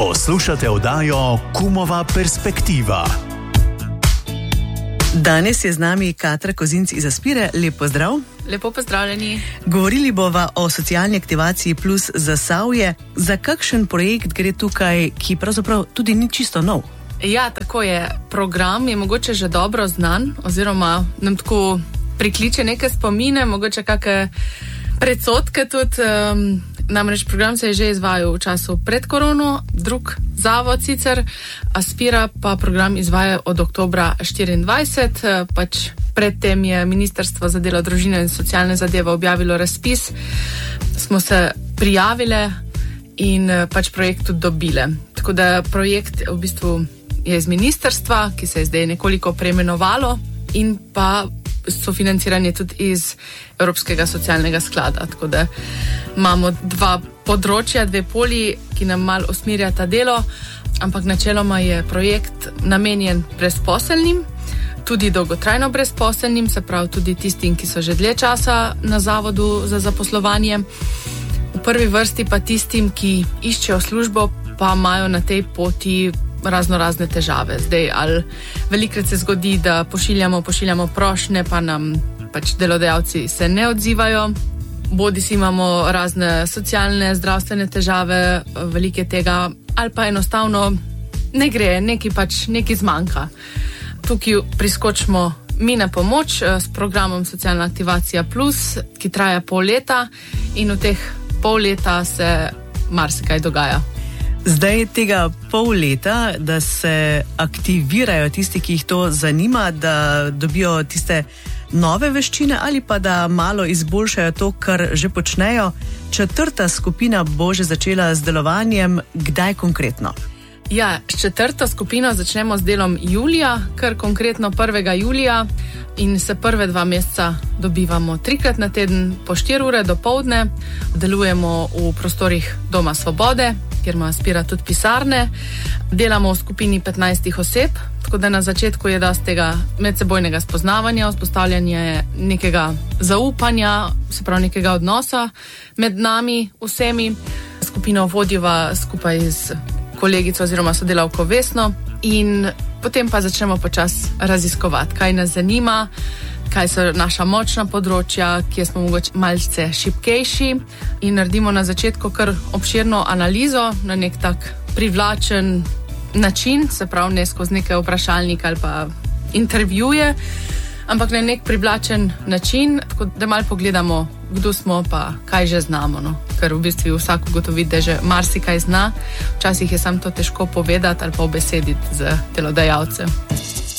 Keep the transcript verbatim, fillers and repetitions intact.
Poslušate oddajo Kumova perspektiva. Danes je z nami Katra Kozinc iz Aspire. Lep pozdrav. Lepo pozdravljeni. Govorili bova o socialni aktivaciji Plus Zasavje. Za kakšen projekt gre tukaj, ki pravzaprav tudi ni čisto nov? Ja, tako je. Program je mogoče že dobro znan, oziroma nam tako prikliče neke spomine, mogoče kakšne predsodke tudi. Um, namreč program se je že izvajal v času pred korono, drug zavod sicer, Aspira pa program izvaja od oktobra štiriindvajset, pač predtem je Ministrstvo za delo, družino in socialne zadeve objavilo razpis, smo se prijavile in pač projekt tudi dobile. Tako da projekt v bistvu je iz ministrstva, ki se je zdaj nekoliko preimenovalo, in pa sofinanciranje tudi iz Evropskega socialnega sklada. Tako da imamo dva področja, dve poli, ki nam malo usmerjata delo, ampak načeloma je projekt namenjen brezposelnim, tudi dolgotrajno brezposelnim, se pravi tudi tistim, ki so že dlje časa na zavodu za zaposlovanje. V prvi vrsti pa tistim, ki iščejo službo, pa imajo na tej poti razno razne težave. Zdaj, ali velikrat se zgodi, da pošiljamo, pošiljamo prošnje, pa nam pač delodajalci se ne odzivajo. Bodi si imamo razne socialne, zdravstvene težave, velike tega, ali pa enostavno ne gre, nekaj pač, nekaj zmanjka. Tukaj priskočimo mi na pomoč s programom Socialna aktivacija Plus, ki traja pol leta, in v teh pol leta se marsikaj dogaja. Zdaj tega pol leta, da se aktivirajo tisti, ki jih to zanima, da dobijo tiste nove veščine ali pa da malo izboljšajo to, kar že počnejo. Četrta skupina bo že začela z delovanjem. Kdaj konkretno? Ja, s četrto skupino začnemo z delom julija, kar konkretno prvega julija, in se prve dva meseca dobivamo trikrat na teden po štiri ure dopoldne. Delujemo v prostorih Doma Svobode, kjer ima Aspira tudi pisarne. Delamo v skupini petnajstih oseb, tako da na začetku je dosti tega medsebojnega spoznavanja, vzpostavljanje nekega zaupanja, se pravi nekega odnosa med nami vsemi. Skupino vodiva skupaj z kolegico oziroma sodelavko Vesno, in potem pa začnemo počasi raziskovati, kaj nas zanima, kaj so naša močna področja, kje smo mogoče malce šibkejši, in naredimo na začetku kar obširno analizo na nek tak privlačen način, se pravi ne skozi neke vprašalnike ali pa intervjuje, ampak na nek privlačen način, tako da malo pogledamo, kdo smo pa kaj že znamo, no? Ker v bistvu vsak ugotovi, da že marsikaj zna, včasih je samo to težko povedati ali pa obesediti z delodajalcem.